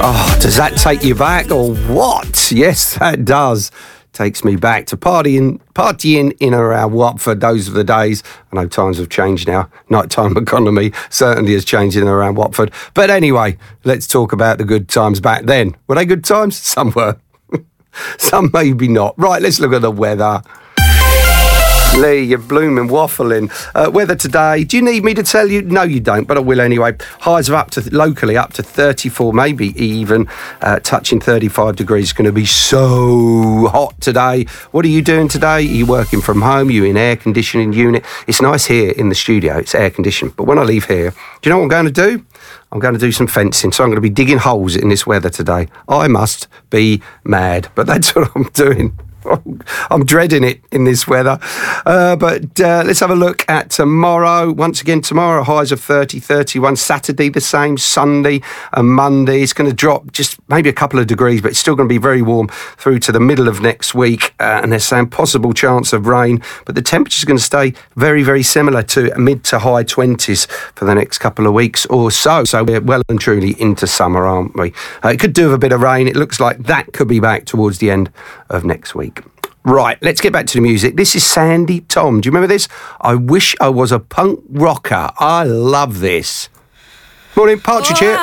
Oh, does that take you back or what? Yes, that does. Takes me back to partying in and around Watford. Those are the days. I know times have changed now. Nighttime economy certainly has changed in and around Watford. But anyway, let's talk about the good times back then. Were they good times? Some were. Some maybe not. Right, let's look at the weather. Lee, you're blooming waffling. Weather today, do you need me to tell you? No, you don't, but I will anyway. Highs are locally up to 34, maybe even touching 35 degrees. It's going to be so hot today. What are you doing today? Are you working from home? Are you in air conditioning unit? It's nice here in the studio. It's air conditioned. But when I leave here, do you know what I'm going to do? I'm going to do some fencing. So I'm going to be digging holes in this weather today. I must be mad, but that's what I'm doing. I'm dreading it in this weather. But let's have a look at tomorrow. Once again, tomorrow, highs of 30, 31. Saturday, the same. Sunday and Monday. It's going to drop just maybe a couple of degrees, but it's still going to be very warm through to the middle of next week. And they're saying possible chance of rain. But the temperature's going to stay very, very similar to mid to high 20s for the next couple of weeks or so. So we're well and truly into summer, aren't we? It could do with a bit of rain. It looks like that could be back towards the end of next week. Right, let's get back to the music. This is Sandy Tom. Do you remember this? I wish I was a punk rocker. I love this. Morning, Partridge here.